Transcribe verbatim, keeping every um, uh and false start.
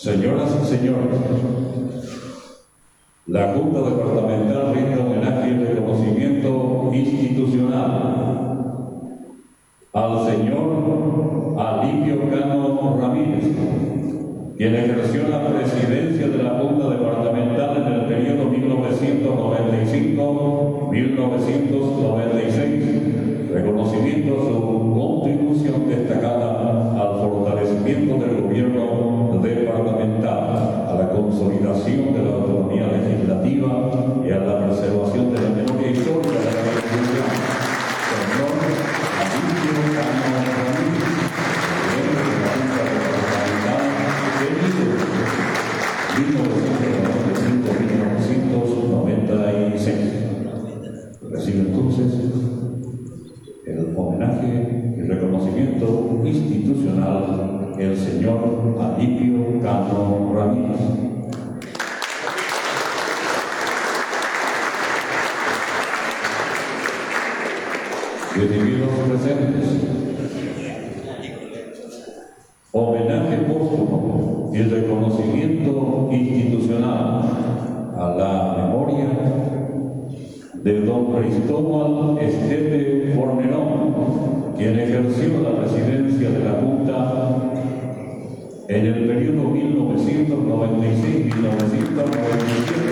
Señoras y señores, la Junta Departamental rinde homenaje y reconocimiento institucional al señor Alipio Cano Ramírez, quien ejerció la presidencia de la Junta Departamental en el periodo mil novecientos noventa y cinco a mil novecientos noventa y seis, reconocimiento a su contribución destacada al fortalecimiento del gobierno departamental, a la consolidación de la autonomía legislativa y a la preservación de la memoria histórica de la Constitución. Señor Alipio Cano Ramírez, presidente de la Junta Departamental de mil novecientos noventa y cinco a mil novecientos noventa y seis. Recibe entonces el homenaje y reconocimiento institucional el señor Alipio Cano Ramírez. Recibidos presentes, homenaje póstumo y reconocimiento institucional a la memoria de don Cristóbal Estepe Fornerón, quien ejerció la presidencia de la Junta en el periodo mil novecientos noventa y seis a mil novecientos noventa y siete,